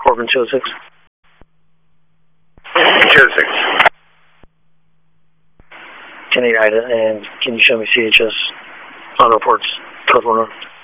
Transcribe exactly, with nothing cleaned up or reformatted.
Corbin two oh six. two oh six. ten eight Ida, and can you show me C H S on reports, code one?